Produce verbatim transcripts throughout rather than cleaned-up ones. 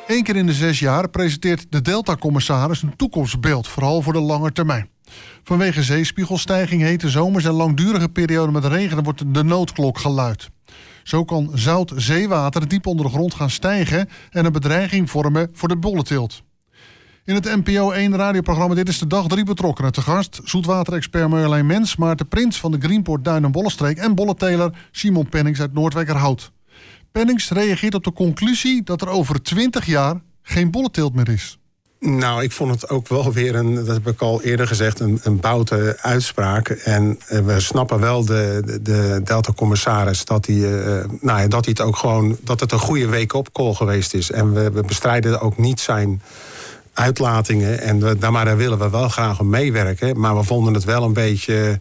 Eén keer in de zes jaar presenteert de Delta-commissaris een toekomstbeeld, vooral voor de lange termijn. Vanwege zeespiegelstijging, hete zomers en langdurige perioden met regen wordt de noodklok geluid. Zo kan zout zeewater diep onder de grond gaan stijgen en een bedreiging vormen voor de bollenteelt. In het N P O één radioprogramma Dit is de Dag drie betrokkenen te gast. Zoetwaterexpert Marjolein Mens, Maarten Prins van de Greenport Duin en Bollenstreek en bolleteler Simon Pennings uit Noordwijkerhout. Pennings reageert op de conclusie dat er over twintig jaar geen bollenteelt meer is. Nou, ik vond het ook wel weer een, dat heb ik al eerder gezegd, een, een boute uitspraak. En uh, we snappen wel de, de, de Delta-commissaris dat hij, uh, nou ja, dat hij het ook gewoon, dat het een goede wake-up call geweest is. En we, we bestrijden ook niet zijn uitlatingen. En we, daar, maar daar willen we wel graag om meewerken. Maar we vonden het wel een beetje,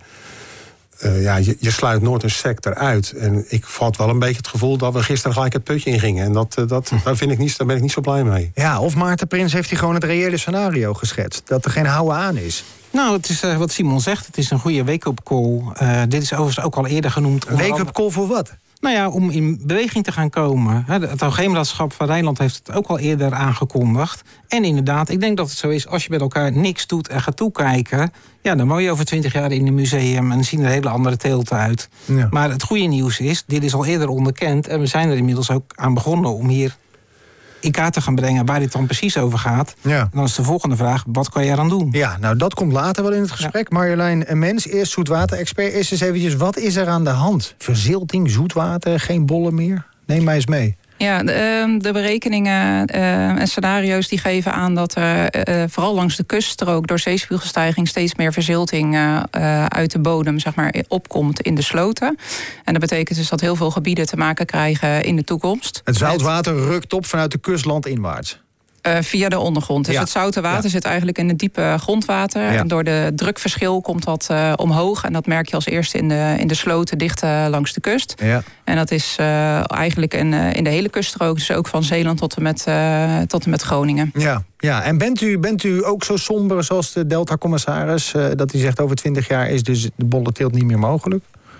Uh, ja, je, je sluit nooit een sector uit. En ik had wel een beetje het gevoel dat we gisteren gelijk het putje ingingen. En dat, uh, dat, daar, vind ik niet, daar ben ik niet zo blij mee. Ja, of Maarten Prins heeft hij gewoon het reële scenario geschetst. Dat er geen houden aan is. Nou, het is uh, wat Simon zegt. Het is een goede wake-up call. Uh, dit is overigens ook al eerder genoemd. Een wake-up call voor wat? Nou ja, om in beweging te gaan komen. Het Hoogheemraadschap van Rijnland heeft het ook al eerder aangekondigd. En inderdaad, ik denk dat het zo is, als je met elkaar niks doet en gaat toekijken, ja, dan woon je over twintig jaar in een museum en zien er hele andere teelten uit. Ja. Maar het goede nieuws is, dit is al eerder onderkend en we zijn er inmiddels ook aan begonnen om hier in kaart te gaan brengen waar dit dan precies over gaat. Ja. En dan is de volgende vraag, wat kan je eraan doen? Ja, nou dat komt later wel in het gesprek. Ja. Marjolein Mens, eerst zoetwater-expert. Eerst eens eventjes, wat is er aan de hand? Verzilting, zoetwater, geen bollen meer? Neem mij eens mee. Ja, de, de berekeningen uh, en scenario's die geven aan dat er uh, vooral langs de kuststrook door zeespiegelstijging steeds meer verzilting uh, uh, uit de bodem, zeg maar, opkomt in de sloten. En dat betekent dus dat heel veel gebieden te maken krijgen in de toekomst. Het zoutwater rukt op vanuit de kust landinwaarts. Uh, via de ondergrond. Dus ja. het zoute water ja. zit eigenlijk in het diepe grondwater. Ja. En door de drukverschil komt dat uh, omhoog. En dat merk je als eerste in de, in de sloten dicht uh, langs de kust. Ja. En dat is uh, eigenlijk in, uh, in de hele kuststrook. Dus ook van Zeeland tot en met, uh, tot en met Groningen. Ja, ja. En bent u, bent u ook zo somber zoals de Delta-commissaris? Uh, dat hij zegt over twintig jaar is dus de bollenteelt niet meer mogelijk?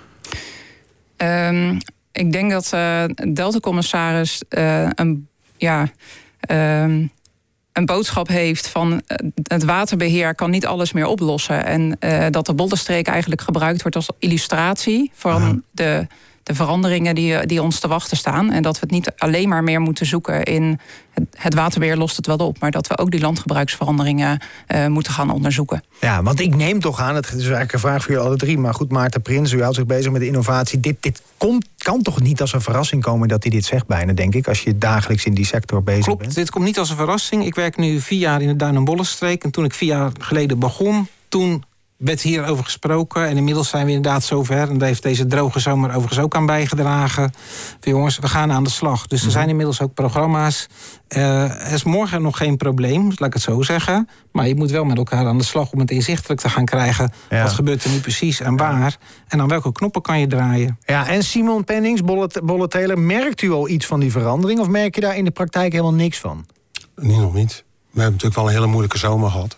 Um, ik denk dat uh, de Delta-commissaris uh, een... ja. Um, een boodschap heeft van uh, het waterbeheer kan niet alles meer oplossen. En uh, dat de Bollenstreek eigenlijk gebruikt wordt als illustratie van uh-huh. de, de veranderingen die, die ons te wachten staan. En dat we het niet alleen maar meer moeten zoeken in het, het waterbeheer lost het wel op, maar dat we ook die landgebruiksveranderingen uh, moeten gaan onderzoeken. Ja, want ik neem toch aan, het is eigenlijk een vraag voor jullie alle drie, maar goed, Maarten Prins, u houdt zich bezig met de innovatie. Dit, dit komt, kan toch niet als een verrassing komen dat hij dit zegt bijna, denk ik, als je dagelijks in die sector bezig Klopt, bent? Dit komt niet als een verrassing. Ik werk nu vier jaar in de Duin- en Bollenstreek en toen ik vier jaar geleden begon, toen werd hierover gesproken en inmiddels zijn we inderdaad zover. En daar heeft deze droge zomer overigens ook aan bijgedragen. Van, jongens, we gaan aan de slag. Dus er zijn inmiddels ook programma's. Uh, er is morgen nog geen probleem, laat ik het zo zeggen. Maar je moet wel met elkaar aan de slag om het inzichtelijk te gaan krijgen. Ja. Wat gebeurt er nu precies en waar? En aan welke knoppen kan je draaien? Ja, en Simon Pennings, bolleteler, merkt u al iets van die verandering? Of merk je daar in de praktijk helemaal niks van? Nee, nog niet. We hebben natuurlijk wel een hele moeilijke zomer gehad.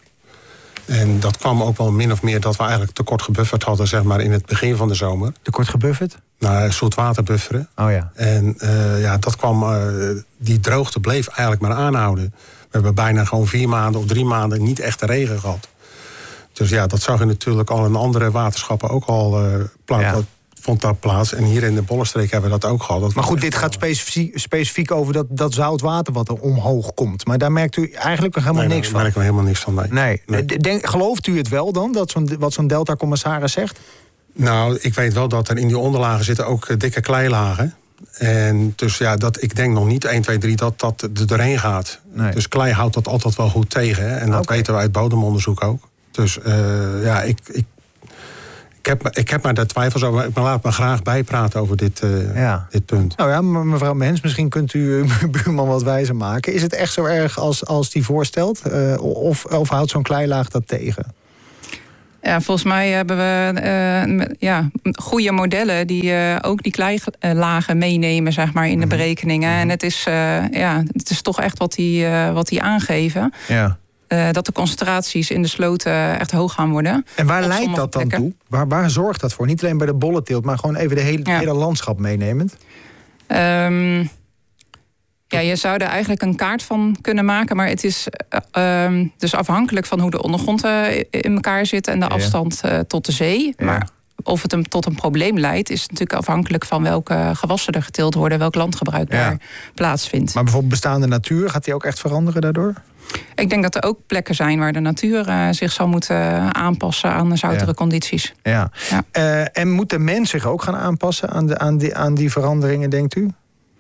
En dat kwam ook wel min of meer dat we eigenlijk tekort gebufferd hadden, zeg maar, in het begin van de zomer. Tekort gebufferd? Nou, zoetwater bufferen. Oh ja. En uh, ja, dat kwam, uh, die droogte bleef eigenlijk maar aanhouden. We hebben bijna gewoon vier maanden of drie maanden niet echt de regen gehad. Dus ja, dat zag je natuurlijk al in andere waterschappen ook al uh, plaats. Ja. Vond dat plaats. En hier in de Bollenstreek hebben we dat ook gehad. Dat maar goed, dit gaat specifiek, specifiek over dat, dat zout water wat er omhoog komt. Maar daar merkt u eigenlijk nog helemaal nee, niks daar van. Daar merken we helemaal niks van, nee. nee. nee. Denk, gelooft u het wel dan, dat zo'n, wat zo'n Delta-commissaris zegt? Nou, ik weet wel dat er in die onderlagen zitten ook uh, dikke kleilagen. En dus ja, dat, ik denk nog niet één, twee, drie dat dat er doorheen gaat. Nee. Dus klei houdt dat altijd wel goed tegen. Hè? En dat okay. weten we uit bodemonderzoek ook. Dus uh, ja, ik... ik Ik heb, ik heb maar daar twijfels over. Ik laat me graag bijpraten over dit, uh, ja. dit punt. Nou ja, mevrouw Mens, misschien kunt u uw buurman wat wijzer maken. Is het echt zo erg als, als die voorstelt? Uh, of, of houdt zo'n kleilaag dat tegen? Ja, volgens mij hebben we uh, ja, goede modellen die uh, ook die kleilagen meenemen, zeg maar, in de berekeningen. Mm-hmm. En het is, uh, ja, het is toch echt wat die, uh, wat die aangeven. Ja. Uh, dat de concentraties in de sloten echt hoog gaan worden. En waar leidt dat dan plekken. toe? Waar, waar zorgt dat voor? Niet alleen bij de bollenteelt, maar gewoon even de hele, ja. hele landschap meenemend? Um, ja, Ja, je zou er eigenlijk een kaart van kunnen maken. Maar het is uh, um, dus afhankelijk van hoe de ondergrond uh, in elkaar zit... en de afstand uh, tot de zee. Ja. Maar of het hem tot een probleem leidt... is natuurlijk afhankelijk van welke gewassen er geteeld worden... welk landgebruik Ja. daar plaatsvindt. Maar bijvoorbeeld bestaande natuur, gaat die ook echt veranderen daardoor? Ik denk dat er ook plekken zijn waar de natuur uh, zich zal moeten aanpassen... aan de zoutere Ja. condities. Ja. Ja. Uh, en moet de mens zich ook gaan aanpassen aan, de, aan, die, aan die veranderingen, denkt u?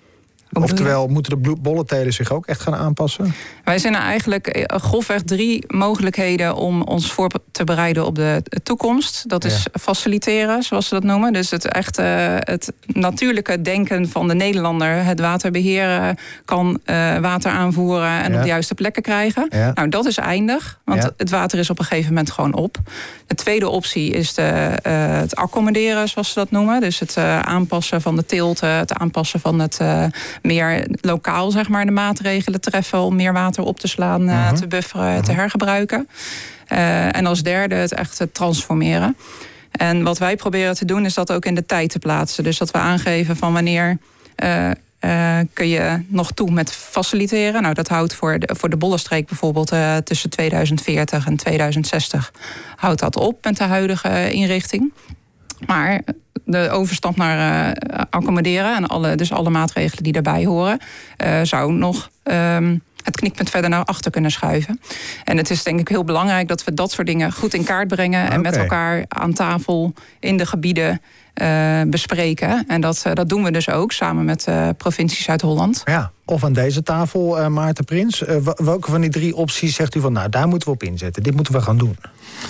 Oftewel, moeten de bolletelen zich ook echt gaan aanpassen? Wij zijn er eigenlijk grofweg drie mogelijkheden om ons voor te bereiden op de toekomst. Dat is ja. faciliteren, zoals ze dat noemen. Dus het echt uh, het natuurlijke denken van de Nederlander. Het waterbeheer kan uh, water aanvoeren en ja. op de juiste plekken krijgen. Ja. Nou, dat is eindig, want ja. het water is op een gegeven moment gewoon op. De tweede optie is de, uh, het accommoderen, zoals ze dat noemen. Dus het uh, aanpassen van de teelt, het aanpassen van het... Uh, meer lokaal, zeg maar, de maatregelen treffen... om meer water op te slaan, uh, uh-huh. te bufferen, uh-huh. te hergebruiken. Uh, en als derde het echt het transformeren. En wat wij proberen te doen, is dat ook in de tijd te plaatsen. Dus dat we aangeven van wanneer... Uh, Uh, kun je nog toe met faciliteren. Nou, dat houdt voor de, voor de Bollenstreek bijvoorbeeld... Uh, tussen tweeduizend veertig en tweeduizend zestig houdt dat op met de huidige inrichting. Maar de overstap naar uh, accommoderen... en alle, dus alle maatregelen die daarbij horen... Uh, zou nog um, het knikpunt verder naar achter kunnen schuiven. En het is denk ik heel belangrijk dat we dat soort dingen goed in kaart brengen... Okay. en met elkaar aan tafel in de gebieden uh, bespreken. En dat, uh, dat doen we dus ook samen met de uh, provincie Zuid-Holland. Ja, of aan deze tafel, uh, Maarten Prins. Uh, welke van die drie opties zegt u van... nou, daar moeten we op inzetten, dit moeten we gaan doen?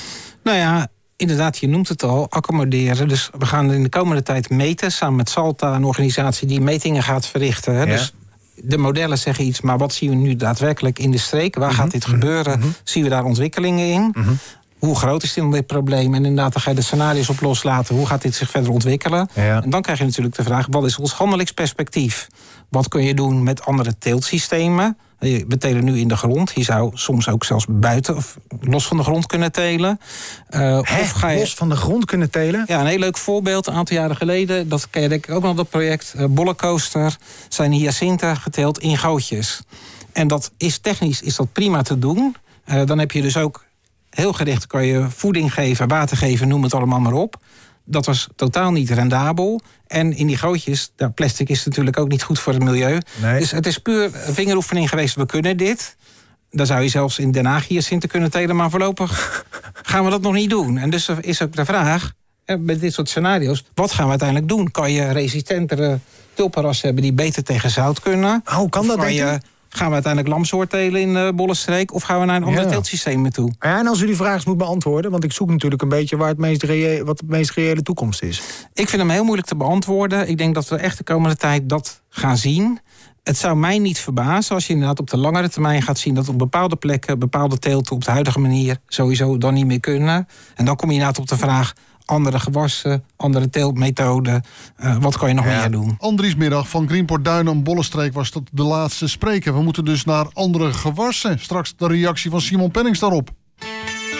Nou ja... Inderdaad, je noemt het al, accommoderen. Dus we gaan in de komende tijd meten... samen met Salta, een organisatie die metingen gaat verrichten. Hè. Ja. Dus de modellen zeggen iets, maar wat zien we nu daadwerkelijk in de streek? Waar mm-hmm. gaat dit gebeuren? Mm-hmm. Zien we daar ontwikkelingen in? Mm-hmm. Hoe groot is dit probleem? En inderdaad, dan ga je de scenario's op loslaten. Hoe gaat dit zich verder ontwikkelen? Ja. En dan krijg je natuurlijk de vraag, wat is ons handelingsperspectief? Wat kun je doen met andere teeltsystemen? We telen nu in de grond. Je zou soms ook zelfs buiten of los van de grond kunnen telen. Uh, of ga je... Los van de grond kunnen telen? Ja, een heel leuk voorbeeld. Een aantal jaren geleden, dat ken je denk ik ook nog, dat project uh, Bollencoaster, zijn hyacinten geteeld in gootjes. En dat is technisch is dat prima te doen. Uh, dan heb je dus ook heel gericht, kan je voeding geven, water geven, noem het allemaal maar op. Dat was totaal niet rendabel. En in die gootjes, nou, plastic is natuurlijk ook niet goed voor het milieu. Nee. Dus het is puur vingeroefening geweest, we kunnen dit. Dan zou je zelfs in Den Haag hyacinten kunnen telen, maar voorlopig gaan we dat nog niet doen. En dus is ook de vraag, met dit soort scenario's, wat gaan we uiteindelijk doen? Kan je resistentere tulpenrassen hebben die beter tegen zout kunnen? Oh, kan dat, denk je? Gaan we uiteindelijk lamsoort telen in de Bollenstreek... of gaan we naar een ander ja. teeltsysteem toe? Ja, en als u die vraag eens moet beantwoorden... want ik zoek natuurlijk een beetje waar het meest reële, wat de meest reële toekomst is. Ik vind hem heel moeilijk te beantwoorden. Ik denk dat we echt de komende tijd dat gaan zien. Het zou mij niet verbazen als je inderdaad op de langere termijn gaat zien... dat op bepaalde plekken, bepaalde teelten op de huidige manier... sowieso dan niet meer kunnen. En dan kom je inderdaad op de vraag... andere gewassen, andere teeltmethoden. Uh, wat kan je nog ja. meer doen? Andries Middag van Greenport Duinen en Bollenstreek was dat de laatste spreker. We moeten dus naar andere gewassen. Straks de reactie van Simon Pennings daarop.